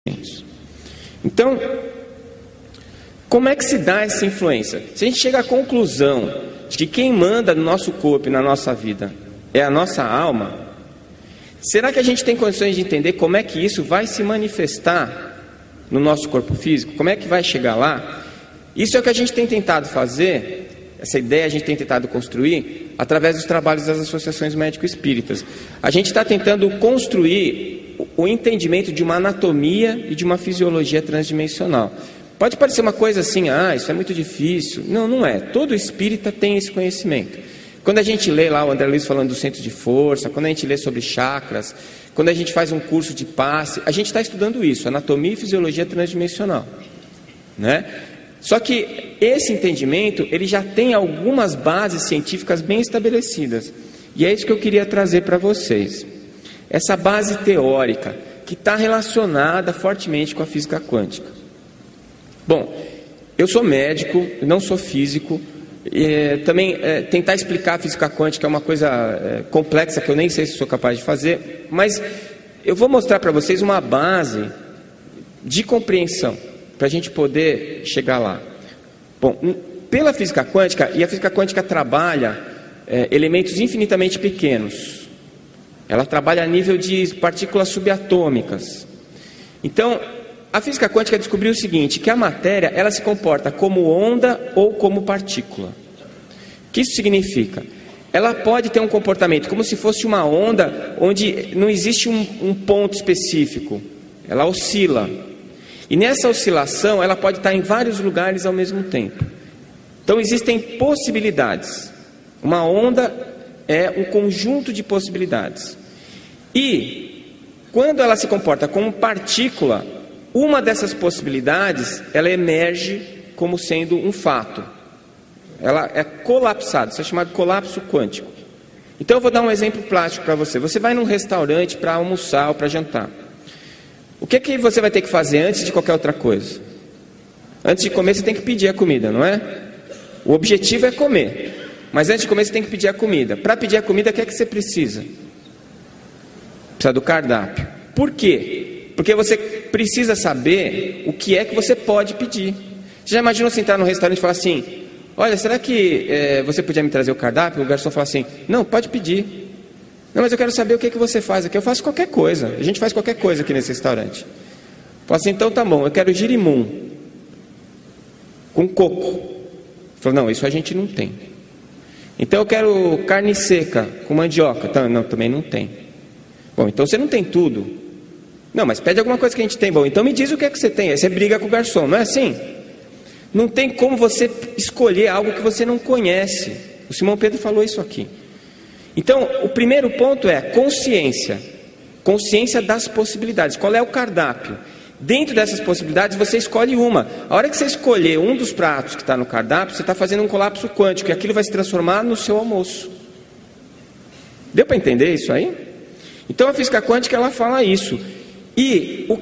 Então, como é que se dá essa influência? Se a gente chega à conclusão de que quem manda no nosso corpo e na nossa vida é a nossa alma, será que a gente tem condições de entender como é que isso vai se manifestar no nosso corpo físico? Como é que vai chegar lá? Isso é o que a gente tem tentado fazer, essa ideia a gente tem tentado construir através dos trabalhos das associações médico-espíritas. A gente está tentando construir o entendimento de uma anatomia e de uma fisiologia transdimensional. Pode parecer uma coisa assim, isso é muito difícil. Não, não é. Todo espírita tem esse conhecimento. Quando a gente lê lá o André Luiz falando do centro de força, quando a gente lê sobre chakras, quando a gente faz um curso de passe, a gente está estudando isso, anatomia e fisiologia transdimensional, né? Só que esse entendimento, ele já tem algumas bases científicas bem estabelecidas. E é isso que eu queria trazer para vocês. Essa base teórica, que está relacionada fortemente com a física quântica. Bom, eu sou médico, não sou físico. Também tentar explicar a física quântica é uma coisa complexa que eu nem sei se sou capaz de fazer. Mas eu vou mostrar para vocês uma base de compreensão, para a gente poder chegar lá. Bom, pela física quântica, e a física quântica trabalha elementos infinitamente pequenos. Ela trabalha a nível de partículas subatômicas. Então, a física quântica descobriu o seguinte, que a matéria, ela se comporta como onda ou como partícula. O que isso significa? Ela pode ter um comportamento como se fosse uma onda, onde não existe um ponto específico. Ela oscila. E nessa oscilação, ela pode estar em vários lugares ao mesmo tempo. Então, existem possibilidades. Uma onda é um conjunto de possibilidades. E, quando ela se comporta como partícula, uma dessas possibilidades, ela emerge como sendo um fato. Ela é colapsada, isso é chamado de colapso quântico. Então, eu vou dar um exemplo prático para você. Você vai num restaurante para almoçar ou para jantar. O que você vai ter que fazer antes de qualquer outra coisa? Antes de comer, você tem que pedir a comida, não é? O objetivo é comer. Mas antes de comer, você tem que pedir a comida. Para pedir a comida, o que é que você precisa? Precisa do cardápio. Por quê? Porque você precisa saber o que é que você pode pedir. Você já imaginou você entrar no restaurante e falar assim, olha, será que você podia me trazer o cardápio? O garçom fala assim, não, pode pedir. Não, mas eu quero saber o que você faz aqui. Eu faço qualquer coisa. A gente faz qualquer coisa aqui nesse restaurante. Fala assim, então tá bom, eu quero girimum com coco. Fala, não, isso a gente não tem. Então eu quero carne seca com mandioca. Não, também não tem. Bom, então você não tem tudo. Não, mas pede alguma coisa que a gente tem. Bom, então me diz o que é que você tem. Aí você briga com o garçom, não é assim? Não tem como você escolher algo que você não conhece. O Simão Pedro falou isso aqui. Então, o primeiro ponto é consciência. Consciência das possibilidades. Qual é o cardápio? Dentro dessas possibilidades, você escolhe uma. A hora que você escolher um dos pratos que está no cardápio, você está fazendo um colapso quântico. E aquilo vai se transformar no seu almoço. Deu para entender isso aí? Então, a física quântica, ela fala isso. E o